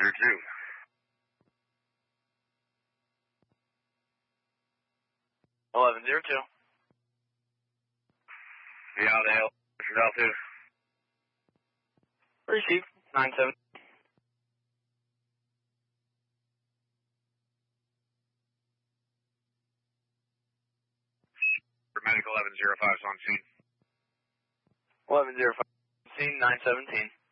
1102. Via Richard altitude. Receive, 97. For medical 1105 is on scene. 1105, scene 917.